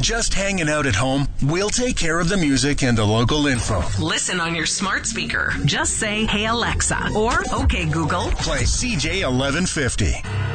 just hanging out at home, we'll take care of the music and the local info. Listen on your smart speaker. Just say, "Hey Alexa," or "Okay Google." Play CJ 1150.